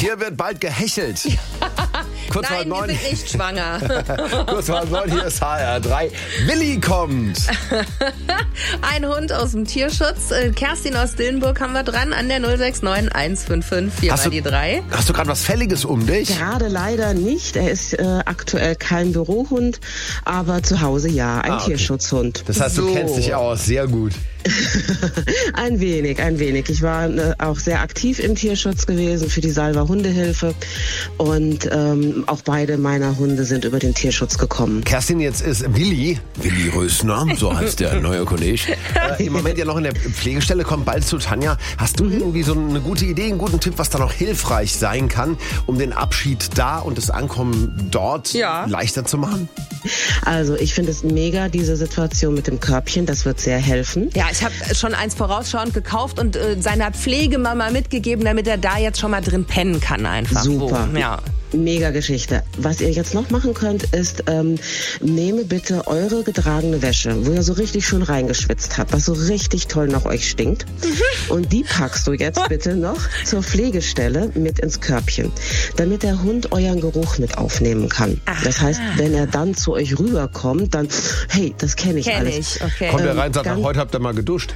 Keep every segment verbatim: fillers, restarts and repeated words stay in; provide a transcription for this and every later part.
Hier wird bald gehechelt. Kurz Nein, wir sind nicht schwanger. Kurz vor neun, hier ist H R drei. Willi kommt. Ein Hund aus dem Tierschutz. Kerstin aus Dillenburg haben wir dran an der null sechs neun eins fünf fünf vier Hast mal du- die drei. Hast du gerade was Fälliges um dich? Gerade leider nicht. Er ist äh, aktuell kein Bürohund, aber zu Hause ja, ein Ah, okay. Tierschutzhund. Das heißt, du So. kennst dich aus. Sehr gut. Ein wenig, ein wenig. Ich war äh, auch sehr aktiv im Tierschutz gewesen für die Salva Hundehilfe und ähm, auch beide meiner Hunde sind über den Tierschutz gekommen. Kerstin, jetzt ist Willi, Willi Rösner, so heißt der neue Kollege, äh, im Moment ja noch in der Pflegestelle, kommt bald zu Tanja. Hast du irgendwie so eine gute Idee, einen guten Tipp, was da noch hilfreich sein kann, um den Abschied da und das Ankommen dort Ja. leichter zu machen? Also ich finde es mega, diese Situation mit dem Körbchen, das wird sehr helfen. Ja, ich habe schon eins vorausschauend gekauft und äh, seiner Pflegemama mitgegeben, damit er da jetzt schon mal drin pennen kann einfach. Super. Wo, ja. Mega Geschichte. Was ihr jetzt noch machen könnt, ist, ähm, nehme bitte eure getragene Wäsche, wo ihr so richtig schön reingeschwitzt habt, was so richtig toll nach euch stinkt. Mhm. Und die packst du jetzt bitte noch zur Pflegestelle mit ins Körbchen, damit der Hund euren Geruch mit aufnehmen kann. Aha. Das heißt, wenn er dann zu euch rüberkommt, dann, hey, das kenne ich Kenn alles. ich, okay. Kommt er Ähm, rein und sagt, ganz- ach, heute habt ihr mal geduscht.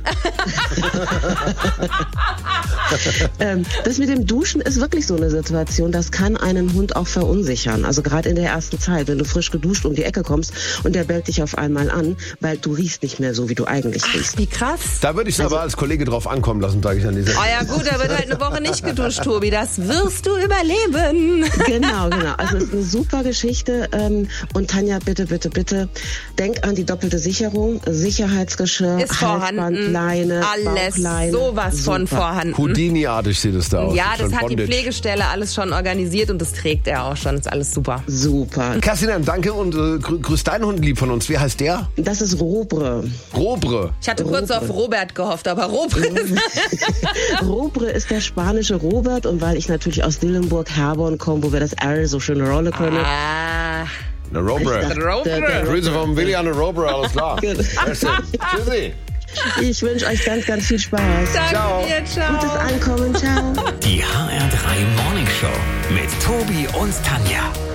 Ähm, das mit dem Duschen ist wirklich so eine Situation, das kann einen Hund auch verunsichern. Also gerade in der ersten Zeit, wenn du frisch geduscht um die Ecke kommst und der bellt dich auf einmal an, weil du riechst nicht mehr so, wie du eigentlich riechst. Wie krass. Da würde ich es aber als Kollege drauf ankommen lassen, sage ich an dieser Oh ja gut, da wird halt eine Woche nicht geduscht, Tobi. Das wirst du überleben. Genau, genau. Also es ist eine super Geschichte. Ähm, und Tanja, bitte, bitte, bitte, denk an die doppelte Sicherung. Sicherheitsgeschirr, Ist vorhanden. Halsband, Leine, Alles Bauchleine. sowas von Super. vorhanden. Houdini-artig sieht es da aus. Ja, Schon das hat die Bondage. Pflegestelle alles schon organisiert und das trägt er auch schon. Ist alles super. Super. Kerstin, danke und äh, grü grüß deinen Hund lieb von uns. Wie heißt der? Das ist Robre. Robre. Ich hatte kurz auf Robert gehofft, aber Robert ist Robre ist der spanische Robert und weil ich natürlich aus Dillenburg, Herborn komme, wo wir das R so schön rollen können. Ah, Eine Robre. Ich dachte, Robre. der- der- Grüße vom Willi an eine Robre, alles klar. Genau. Sehr schön. Tschüssi. Ich wünsche euch ganz, ganz viel Spaß. danke Ciao. dir, ciao. Gutes Ankommen, ciao. Die H R drei Morning Show mit Tobi und Tanja.